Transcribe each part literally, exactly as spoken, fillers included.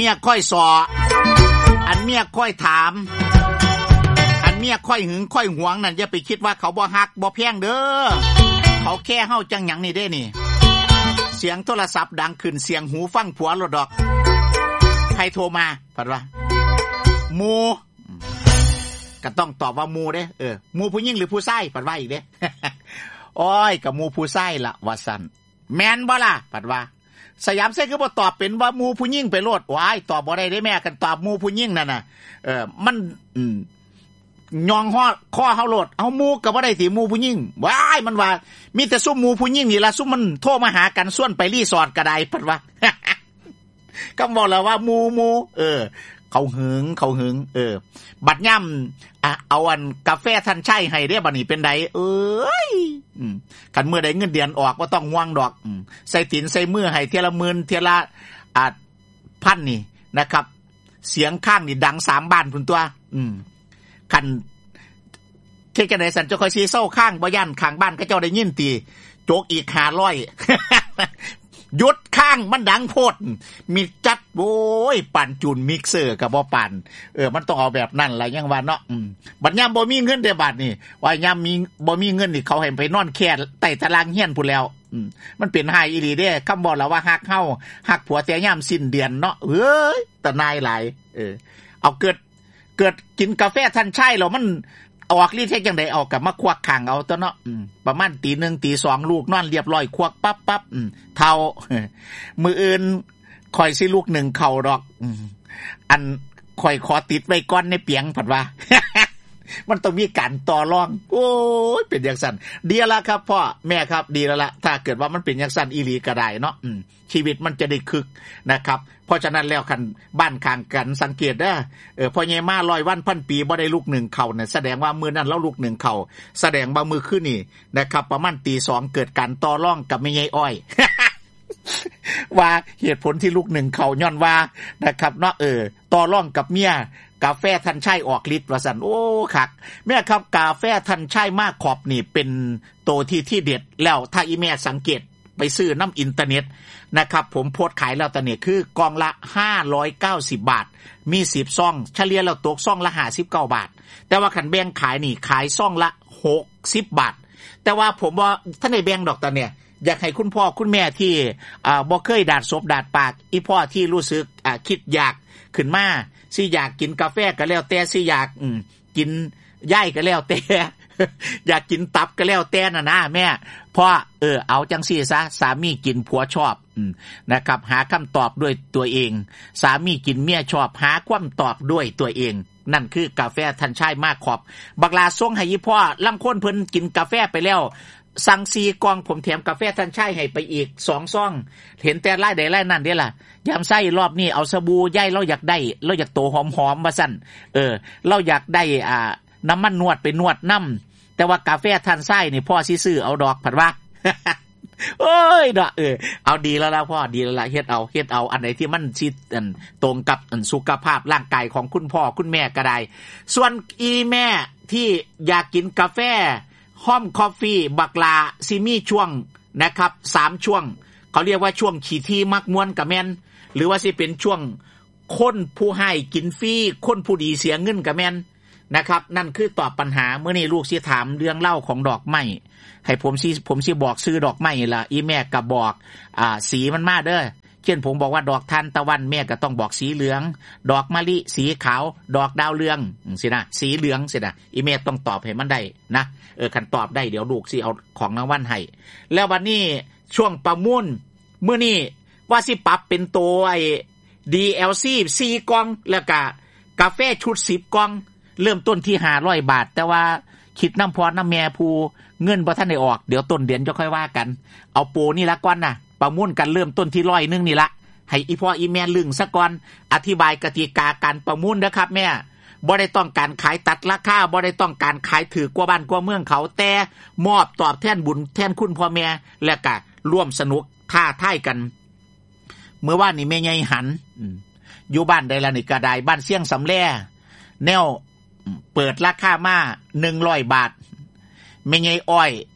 มียค่อยสออันเมียค่อยถามอันเมียค่อยหึงค่อยหวงนั่นอย่าไปคิดว่าเขาบ่ฮักบ่แพงเด้อเขาแค่เฮาจังหยังนี่เด้นี่เสียงโทรศัพท์ดังขึ้นเสียงหูฟังผัวโลดดอกใครโทรมาพัดว่าหมู่ก็ต้องตอบว่าหมู่เด้เออหมู่ผู้หญิงหรือผู้ชายพัดว่าอีกเด้ โอ้ยก็หมู่ผู้ชายล่ะว่าซั่นแม่นบ่ล่ะพัดว่าสยามเซ่คือบ่ตอบเป็นว่าหมู่ผู้หญิงไปโลดว้ายตอบบ่ได้เด้แม่กันตอบหมู่ผู้หญิงนั่นน่ะเออมันอืมยองฮอดข้อเฮาโลดเอาหมู่ก็บ่ได้สิหมู่ผู้หญิงว้ายมันว่ามีแต่ซุมหมู่ผู้หญิงนี่ล่ะซุมมันโทรมาหากันส่วนไปรีสอร์ทก็ได้พัดว่า ก็บอกแล้วว่าหมู่หมู่เออเขาหึงเขาหึงเออบัดย่ำอ่ะเอาอันกาแฟท่านใช้ให้เด้บัดนี้เป็นไดเอ้ยอืมคันมื้อใดเงินเดือนออกบ่ต้องห่วงดอกอืมใส่ตีนใส่มือให้เทียละหมื่นเทียละอ่ะพันนี่นะครับเสียงข้างนี่ดังสามบ้านพุ่นตัวอืมคันเทจังได๋สันเจ้าค่อยสิเซาข้างบ่ย่านข้างบ้านเขาเจ้าได้ยินติโจกอีกห้าร้อย หยุดข้างมันดังโพดมีจัดโอ้ยปั่นจุนมิกเซอร์ก็บ่ปั่นเออมันต้องเอาแบบนั้นล่ะยังว่าเนาะอืมบัดยามบ่มีเงินได้บาดนี่ว่ายามมีบ่มีเงินนี่เขาให้ไปนอนแค่ใต้ตารางเฮียนพุ่นแล้วอืมมันเป็นหายอีหลีเด้คำบอกแล้วว่าฮักเฮาฮักผัวแต่ยามสิ้นเดือนเนาะเอ้ยตะนายหลายเออเอาเกิดเกิดกินกาแฟท่านใช่แล้วมันออกฤทธิ์เฮ็ดจังได๋เอากลับมาควักข้างเอาตัวเนาะอืมประมาณตีหนึ่งตีสองลูกนอนเรียบร้อยควักปั๊บปั๊บอืมเท่ามื้ออื่นข่อยสิลูกหนึ่งเข้าดอกอืมอันข่อยขอติดไว้ก่อนในเปียงผัดว่า มันต้องมีการต่อรองโอ้ยเป็นจังซั่นดีแล้วครับพ่อแม่ครับดีแล้วล่ะถ้าเกิดว่ามันเป็นจังซั่นอีหลีก็ได้เนาะอืมชีวิตมันจะได้คึกนะครับเพราะฉะนั้นแล้วคันบ้านข้างกันสังเกตเด้อเออพ่อใหญ่มาร้อยวันพันปีบ่ได้ลูกหนึ่งเข้าเนี่ยแสดงว่ามื้อนั้นเราลูกหนึ่งเข้าแสดงว่ามื้อคืนนี่นะครับประมาณตีสองเกิดการต่อรองกับแม่ใหญ่อ้อย ว่าเหตุผลที่ลูกหนึ่งเข้าย้อนว่านะครับเนาะเออต่อรองกับเมียกาแฟทันชัยออกฤทธิ์ว่าซั่นโอ้คักแม่ครับกาแฟทันชัยมากขอบนี่เป็นโตที่ที่เด็ดแล้วถ้าอีแม่สังเกตไปซื้อน้ำอินเทอร์เน็ตนะครับผมโพสต์ขายแล้วตอนนี้คือกองละห้าร้อยเก้าสิบบาทมีสิบซองเฉลี่ยแล้วตกซองละห้าสิบเก้าบาทแต่ว่าคันแบ่งขายนี่ขายซองละหกสิบบาทแต่ว่าผมว่าท่านได้แบ่งดอกตอนเนี้ยอยากให้คุณพ่อคุณแม่ที่อ่าบ่เคยดาดซบดาดปากอีพ่อที่รู้สึกอ่าคิดอยากขึ้นมาสิอยากกินกาแฟก็แล้วแต่สิอยากอืมกินย่ายก็แล้วแต่ อยากกินตับก็แล้วแต่น่ะนะแม่พ่อเออเอาจังซี่ซะสามีกินผัวชอบอืมนะครับหาคำตอบด้วยตัวเองสามีกินเมียชอบหาคำตอบด้วยตัวเองนั่นคือกาแฟทันชัยมากขอบบักลาส่งให้อีพ่อลำคนเพิ่นกินกาแฟไปแล้วสั่งสี่กล่องผมแถมกาแฟทันชัยให้ไปอีกสองซองเห็นแต่รายใดรายนั้นเด้ล่ะยามไส้รอบนี้เอาสบู่ใยเราอยากได้เราอยากโตหอมๆว่าซั่นเออเราอยากได้อ่าน้ำมันนวดไปนวดน้ำแต่ว่ากาแฟทันไส้นี่พ่อสิซื้อเอาดอกผัดว่า โอ้ยเนาะเออเอาดีแล้วล่ะพ่อดีแล้วล่ะเฮ็ดเอาเฮ็ดเอาอันไหนที่มันสิอันตรงกับอันสุขภาพร่างกายของคุณพ่อคุณแม่ก็ได้ส่วนอีแม่ที่อยากกินกาแฟห้อมคอฟฟี่บักลาซิมีช่วงนะครับสามช่วงเขาเรียกว่าช่วงขี้ที่มักม่วนกับแม่นหรือว่าสิเป็นช่วงคนผู้ให้กินฟรีคนผู้ดีเสียเงินกับแม่นนะครับนั่นคือตอบปัญหาเมื่อนี้ลูกสิถามเรื่องเล่าของดอกไม้ให้ผมสิผมสิบอกซื้อดอกไม้ล่ะอีแม่ก็บอกอ่าสีมันมาเด้อเช่นผมบอกว่าดอกทานตะวันแม่ก็ต้องบอกสีเหลืองดอกมะลิสีขาวดอกดาวเรืองสินะสีเหลืองสินะอีแม่ต้องตอบให้มันได้นะเออคันตอบได้เดี๋ยวลูกสิเอาของรางวัลให้แล้ววันนี้ช่วงประมูลมื้อนี้ว่าสิปรับเป็นตัวไอ้ ดี แอล ซี สี่กล่องแล้วก็กาแฟชุดสิบกล่องเริ่มต้นที่ห้าร้อยบาทแต่ว่าคิดน้ำพอน้ำแม่ผู้เงินบ่ทันได้ออกเดี๋ยวต้นเดือนจะค่อยว่ากันเอาโปรนี่ละก่อนน่ะประมูลกันเริ่มต้นที่ร้อยนึงนี่ละให้อีพ่ออีแม่ลึงซะก่อนอธิบายกติกาการประมูลนะครับแม่บ่ได้ต้องการขายตัดราคาบ่ได้ต้องการขายถือกว่าบ้านกว่าเมืองเขาแต่มอบตอบแทนบุญแทนคุณพ่อแม่และก็ร่วมสนุกท้าทายกันเมื่อวานนี้แม่ใหญ่หันอยู่บ้านใดล่ะนี่ก็ได้บ้านเสียงสำแลแนวเปิดราคามาหนึ่งร้อยบาทแม่ใหญ่อ้อย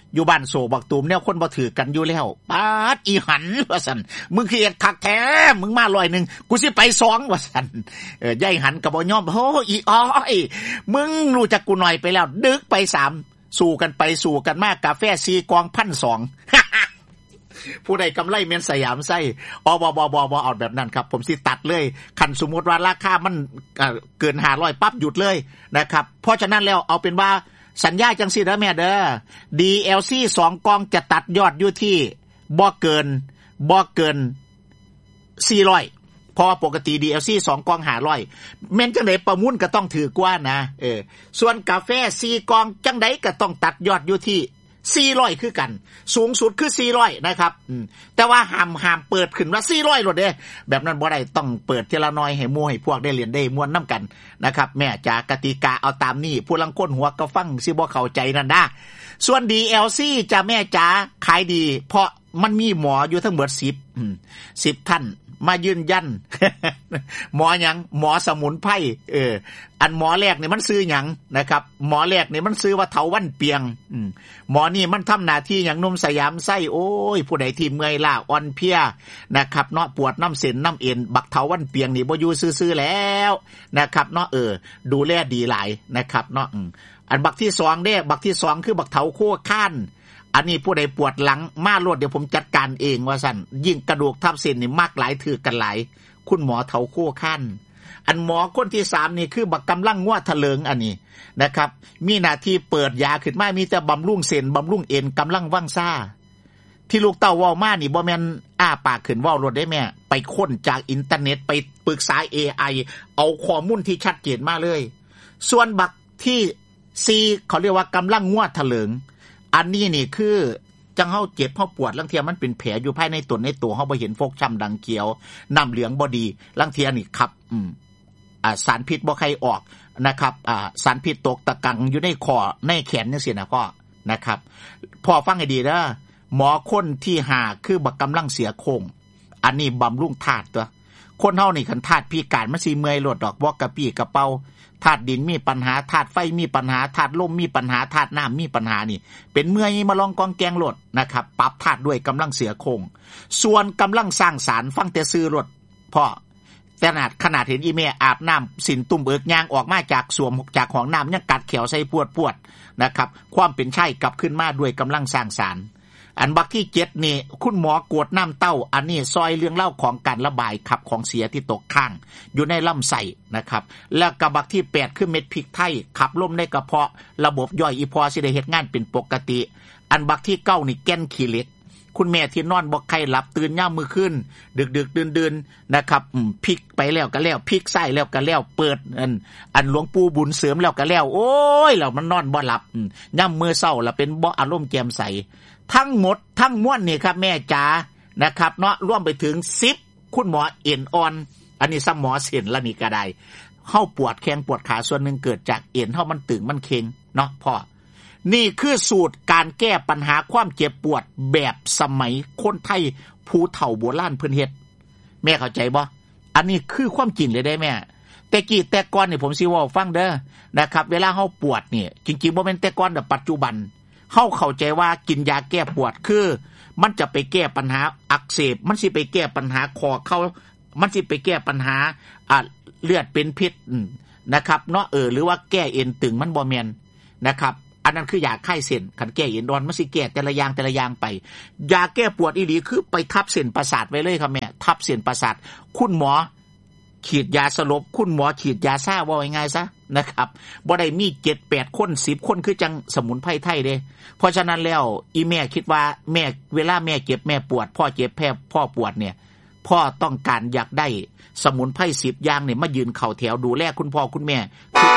อยู่บ้านโศกบักตูมแนวคนบ่ถือกันอยู่แล้วปาดอีหันว่าซั่นมึงคือเฮ็ดคักแท้มึงมาร้อยนึงกูสิไปสองว่าซั่นเอ้อยายหันก็บ่ยอมโหอีอ้อยมึงรู้จักกูหน่อยไปแล้วดึกไปสามสู้กันไปสู้กันมากาแฟสี่กอง หนึ่งพันสองร้อย ผู้ใดกำไรเมียนสยามไส้อ๋อบ่บ่บ่บ่เอาแบบนั้นครับผมสิตัดเลยคันสมมุติว่าราคามันเกินห้าร้อยปั๊บหยุดเลยนะครับเพราะฉะนั้นแล้วเอาเป็นว่าสัญญาจังซี่เด้อแม่เด้อ ดี แอล ซี สองกองจะตัดยอดอยู่ที่บ่เกินบ่เกินสี่ร้อยเพราะว่าปกติ ดี แอล ซี สองกองห้าร้อยแม่นจังได๋ประมูลก็ต้องถือกว่านะเออส่วนกาแฟสี่กองจังได๋ก็ต้องตัดยอดอยู่ที่สี่ร้อยคือกันสูงสุดคือสี่ร้อยนะครับอืมแต่ว่าห้ามห้ามเปิดขึ้นว่าสี่ร้อยโลดเด้แบบนั้นบ่ได้ต้องเปิดทีละน้อยให้หมู่ให้พวกได้เรียนได้ม่วนนำกันนะครับแม่จ๋ากติกาเอาตามนี้ผู้ลังคนหัวก็ฟังสิบ่เข้าใจนั่นนะส่วน ดี แอล ซี จะแม่จ๋าขายดีเพราะมันมีหมออยู่ทั้งหมดสิบอืมสิบท่านมายืนยัน หมอหยังหมอสมุนไพรเอออันหมอแรกนี่มันซื้อหยังนะครับหมอแรกนี่มันซื้อว่าเถาวัลย์เปียงอืมหมอนี่มันทำหน้าที่หยังนุ่มสยามไส้โอ้ยผู้ใดที่เมื่อยล้าอ่อนเพลียนะครับเนาะปวดน้ำเส้นน้ำเอ็นบักเถาวัลย์เปียงนี่บ่อยู่ซื่อๆแล้วนะครับเนาะเออดูแลดีหลายนะครับเนาะอันบักที่สองเด้บักที่สองคือบักเถาโคข้านอันนี้ผู้ใดปวดหลังมาโลดเดี๋ยวผมจัดการเองว่าสั่นยิ่งกระดูกทับเส้นนี่มากหลายถือกันหลายคุณหมอเถาโคขั้นอันหมอคนที่สามนี่คือบักกำลังงัวทะเลิงอันนี้นะครับมีหน้าที่เปิดยาขึ้นมามีแต่บำรุงเส้นบำรุงเอ็นกำลังว่างซ่าที่ลูกเต้าเว้ามานี่บ่แม่นอ้าปากขึ้นเว้ารถได้แม่ไปค้นจากอินเทอร์เน็ตไปปรึกษา เอ ไอ เอาข้อมูลที่ชัดเจนมาเลยส่วนบักที่สี่เขาเรียกว่ากำลังงัวทะเลิงอันนี้นี่คือจังเฮาเจ็บเฮาปวดลางเทียมันเป็นแผลอยู่ภายในตนในตัวเฮาบ่เห็นฟกช้ำดังเขียวน้ำเหลืองบ่ดีลางเทียนี่ครับอืมอ่าสารพิษบ่ใครออกนะครับอ่าสารพิษตกตะกังอยู่ในคอในแขนจังซี่นะพ่อนะครับพ่อฟังให้ดีเด้อหมอคนที่ห้าคือบักกำลังเสียโครงอันนี้บำรุงธาตุตัวคนเฮานี่คันธาตุพิการมันสิเมื่อยโลดดอกบ่กระปี้กระเป๋าธาตุดินมีปัญหาธาตุไฟมีปัญหาธาตุลมมีปัญหาธาตุน้ำมีปัญหานี่เป็นเมื่อยมาลองกองแกงโลดนะครับปรับธาตุด้วยกำลังเสียโครงส่วนกำลังสร้างสารฟังแต่ซื้อรถพ่อขนาดขนาดเห็นอีเมอาบน้ำสินตุ่มเอิกยางออกมาจากสวมจากของน้ำยังกัดแขวใส่ปวดปวดนะครับความเป็นไข้กลับขึ้นมาด้วยกำลังสร้างสารอันบักที่เจ็ดนี่คุณหมอกวดน้ำเต้าอันนี้ซอยเรื่องเล่าของการระบายขับของเสียที่ตกค้างอยู่ในลำไส้นะครับแล้วก็บักที่แปดคือเม็ดพริกไทยขับลมในกระเพาะระบบย่อยอีพอสิได้เฮ็ดงานเป็นปกติอันบักที่เก้านี่แก่นขี้เหล็กคุณแม่ที่นอนบ่ใครหลับตื่นยามมื้อคืนดึกๆดื่นๆนะครับพริกไปแล้วก็แล้วพริกไส้แล้วก็แล้วเปิดอันอันหลวงปู่บุญเสริมแล้วก็แล้วโอ้ยแล้วมันนอนบ่หลับยามมื้อเช้าแล้วเป็นบ่อารมณ์แจ่มใสทั้งหมดทั้งมวลนี่ครับแม่จ๋านะครับเนาะรวมไปถึงสิบคุณหมอเอ็นอ่อนอันนี้ซ้ำหมอเส้นละนี่ก็ได้เฮาปวดแข้งปวดขาส่วนหนึ่งเกิดจากเอ็นเฮามันตึงมันเค็งเนาะพ่อนี่คือสูตรการแก้ปัญหาความเจ็บปวดแบบสมัยคนไทยผู้เฒ่าโบราณเพิ่นเฮ็ดแม่เข้าใจบ่อันนี้คือความจริงเลยได้แม่แต่กี้แต่ก่อนนี่ผมสิเว้าฟังเด้อนะครับเวลาเฮาปวดนี่จริงๆบ่แม่นแต่ก่อนแต่ปัจจุบันเฮาเข้าใจว่ากินยาแก้ปวดคือมันจะไปแก้ปัญหาอักเสบมันสิไปแก้ปัญหาคอเข้ามันสิไปแก้ปัญหาอ่าเลือดเป็นพิษนะครับเนาะเออหรือว่าแก้เอ็นตึงมันบ่แม่นนะครับอันนั้นคือยาคลายเส้นคันแก้เอ็นอ่อนมันสิแก้แต่ละอย่างแต่ละอย่างไปยาแก้ปวดอีหลีคือไปทับเส้นประสาทไว้เลยครับแม่ทับเส้นประสาทคุณหมอฉีดยาสลบคุณหมอฉีดยาซ่าว่าง่ายๆซะนะครับบ่ได้มี เจ็ดแปด คนสิบคนคือจังสมุนไพรไทยเด้เพราะฉะนั้นแล้วอีแม่คิดว่าแม่เวลาแม่เจ็บแม่ปวดพ่อเจ็บแพ้พ่อปวดเนี่ยพ่อต้องการอยากได้สมุนไพรสิบอย่างเนี่ยมายืนเข้าแถวดูแลคุณพ่อคุณแม่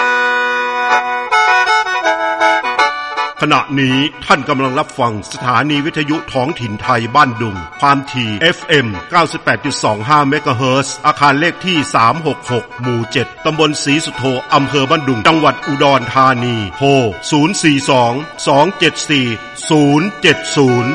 ขณะนี้ท่านกำลังรับฟังสถานีวิทยุท้องถิ่นไทยบ้านดุงความถี่ เอฟ เอ็ม เก้าสิบแปดจุดสองห้า เมกะเฮิรตซ์อาคารเลขที่สามหกหกหมู่เจ็ดตำบลศรีสุโธอำเภอบ้านดุงจังหวัดอุดรธานีโทรศูนย์ สี่ สอง สอง เจ็ด สี่ ศูนย์ เจ็ด ศูนย์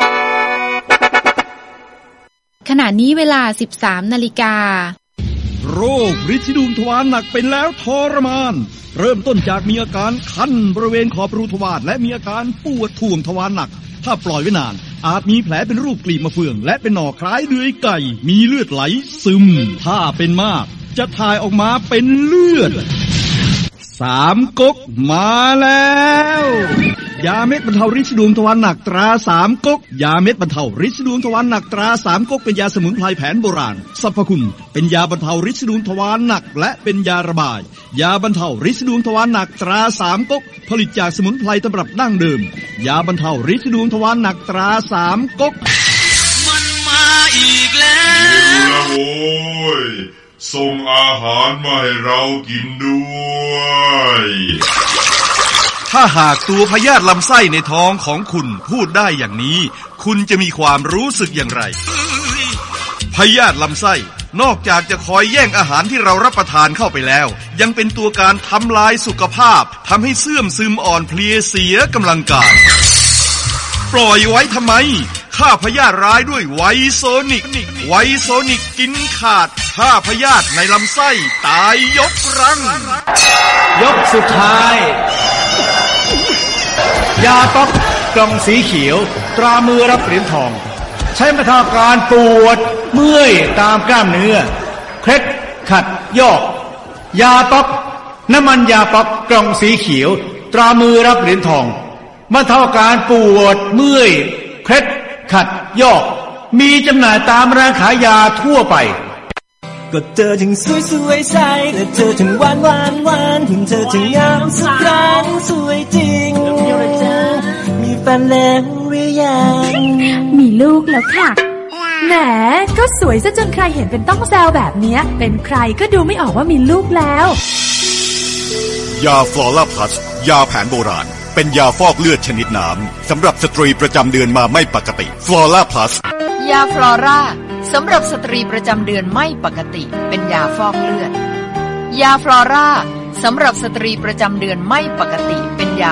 ขณะนี้เวลา สิบสามนาฬิกาโรโรคฤทธิ์ดวงทวารหนักเป็นแล้วทรมานเริ่มต้นจากมีอาการคันบริเวณขอบรูทวารและมีอาการปวดท่วงทวารหนักถ้าปล่อยไว้นานอาจมีแผลเป็นรูปกลีบมะเฟืองและเป็นหน่อคล้ายเดือยไก่มีเลือดไหลซึมถ้าเป็นมากจะถ่ายออกมาเป็นเลือดสามก๊กมาแล้วยาเม็ดบรรเทาฤทธิ์ดวงทวารหนักตราสามก๊กยาเม็ดบรรเทาฤทธิ์ดวงทวารหนักตราสามก๊กเป็นยาสมุนไพรแผนโบราณสรรพคุณเป็นยาบรรเทาฤทธิ์ดวงทวารหนักและเป็นยาระบายยาบรรเทาฤทธิ์ดวงทวารหนักตราสามก๊กผลิตจากสมุนไพรตำรับดั้งเดิมยาบรรเทาฤทธิ์ดวงทวารหนักตราสามก๊กมันมาอีกแล้วโอ้ยส่งอาหารมาให้เรากินด้วยถ้าหากตัวพยาธิลำไส้ในท้องของคุณพูดได้อย่างนี้คุณจะมีความรู้สึกอย่างไรพยาธิลำไส้นอกจากจะคอยแย่งอาหารที่เรารับประทานเข้าไปแล้วยังเป็นตัวการทำลายสุขภาพทำให้เสื่อมซึมอ่อนเพลียเสียกำลังกายปล่อยไว้ทำไมฆ่าพยาธิร้ายด้วยไวโซนิกไวโซนิกกินขาดฆ่าพยาธิในลำไส้ตายยกรังยกสุดท้ายยาต๊อกกล่องสีเขียวตรามือรับเหรียญทองใช้บรรเทาการปวดเมื่อยตามกล้ามเนื้อเคล็ดขัดยอกยาต๊อกน้ำมันยาต๊อกกล่องสีเขียวตรามือรับเหรียญทองบรรเทาการปวดเมื่อยเคล็ดขัดยอกมีจำหน่ายตามร้านขายยาทั่วไปก็เธอถึงสวยสวยใสและเธอถึงหวานหวานหวานถึงเธอถึงงามสักครั้งสวยจริงมีแฟนแล้วหรือยังมีลูกแล้วค่ะแหมก็สวยซะจนใครเห็นเป็นต้องแซวแบบนี้เป็นใครก็ดูไม่ออกว่ามีลูกแล้วยาฟลอร่าพลัสยาแผนโบราณเป็นยาฟอกเลือดชนิดน้ำสำหรับสตรีประจำเดือนมาไม่ปกติฟลอร่าพลัสยาฟลอร่าสำหรับสตรีประจำเดือนไม่ปกติเป็นยาฟอกเลือดยาฟลอร่าสำหรับสตรีประจำเดือนไม่ปกติเป็นยา